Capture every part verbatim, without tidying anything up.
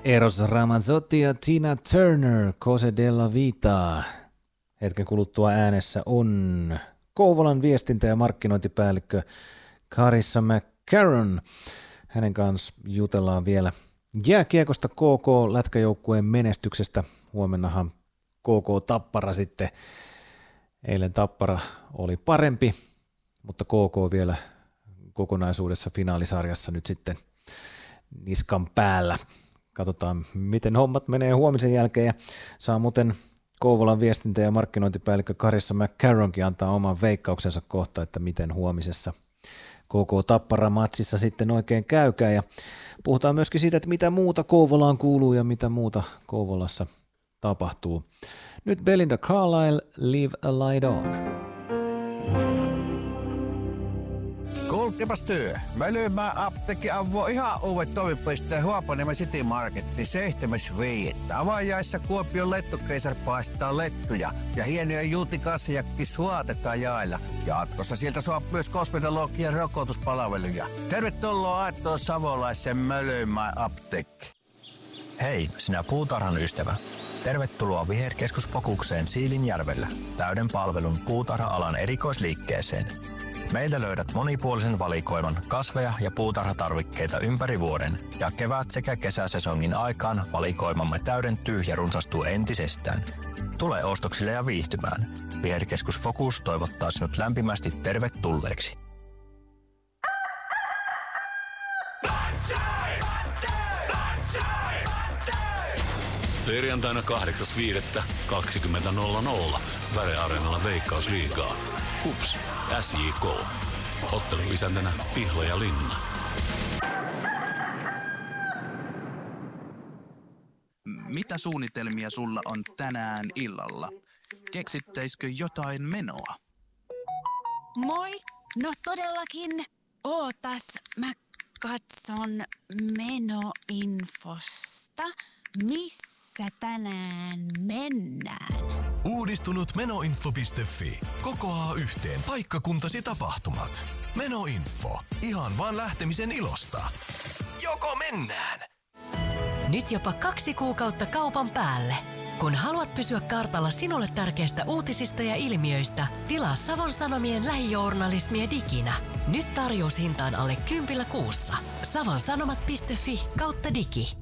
Eros Ramazzotti ja Tina Turner, Cose della Vita. Hetken kuluttua äänessä on Kouvolan viestintä- ja markkinointipäällikkö Carissa McCarron. Hänen kanssa jutellaan vielä jääkiekosta, K K-lätkäjoukkueen menestyksestä. Huomennahan K K Tappara sitten. Eilen Tappara oli parempi, mutta K K vielä kokonaisuudessa finaalisarjassa nyt sitten niskan päällä. Katsotaan, miten hommat menee huomisen jälkeen, ja saa muuten Kouvolan viestintä- ja markkinointipäällikkö Carissa McCarronkin antaa oman veikkauksensa kohta, että miten huomisessa K K Tappara-matsissa sitten oikein käykää, ja puhutaan myöskin siitä, että mitä muuta Kouvolaan kuuluu ja mitä muuta Kouvolassa tapahtuu. Nyt Belinda Carlisle, Leave a Light On. Kuulkepas työ. Mä lyymään apteekki avoo ihan uudet toimipisteen Huopaniemen City Marketin seitsemäs viidettä. Avajaissa Kuopion lettukeisar paistaa lettuja ja hienoja juutikassijakki suotetaan jaella. Jatkossa sieltä saa myös kosmetologian rokotuspalveluja. Tervetuloa Aittoon Savolaisen Mölymään apteekki. Hei, sinä puutarhan ystävä. Tervetuloa Viherkeskus-fokukseen Siilinjärvellä. Täyden palvelun puutarha-alan erikoisliikkeeseen. Meiltä löydät monipuolisen valikoiman kasveja ja puutarhatarvikkeita ympäri vuoden, ja kevät- sekä kesäsesongin aikaan valikoimamme täydentyy ja runsastuu entisestään. Tule ostoksille ja viihtymään. Viherkeskus Focus toivottaa sinut lämpimästi tervetulleeksi. Perjantaina kahdeksas viidettä kaksikymmentä nolla nolla Väre Areenalla Veikkausliigaa. Kups, S J K. Otteluisäntänä Pihla ja Linna. Mitä suunnitelmia sulla on tänään illalla? Keksittäisikö jotain menoa? Moi! No todellakin. Ootas, mä katson menoinfosta. Missä tänään mennään? Uudistunut menoinfo piste fi kokoaa yhteen paikkakuntasi tapahtumat. Menoinfo. Ihan vaan lähtemisen ilosta. Joko mennään? Nyt jopa kaksi kuukautta kaupan päälle. Kun haluat pysyä kartalla sinulle tärkeistä uutisista ja ilmiöistä, tilaa Savon Sanomien lähijournalismia diginä. Nyt tarjoushintaan alle kympillä kuussa. savonsanomat piste fi kautta digi.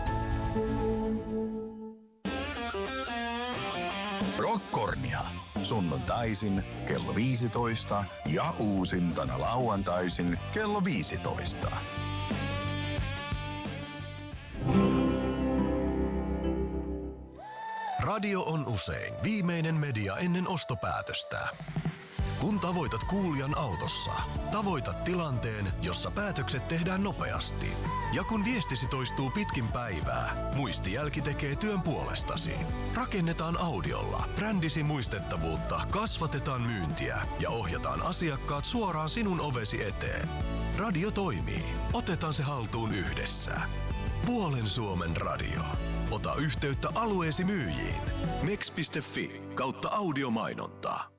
Rockkornia. Sunnuntaisin kello viisitoista ja uusintana lauantaisin kello viisitoista. Radio on usein viimeinen media ennen ostopäätöstä. Kun tavoitat kuulijan autossa, tavoitat tilanteen, jossa päätökset tehdään nopeasti. Ja kun viestisi toistuu pitkin päivää, muistijälki tekee työn puolestasi. Rakennetaan audiolla brändisi muistettavuutta, kasvatetaan myyntiä ja ohjataan asiakkaat suoraan sinun ovesi eteen. Radio toimii. Otetaan se haltuun yhdessä. Puolen Suomen radio. Ota yhteyttä alueesi myyjiin. mex piste fi kautta audiomainontaa.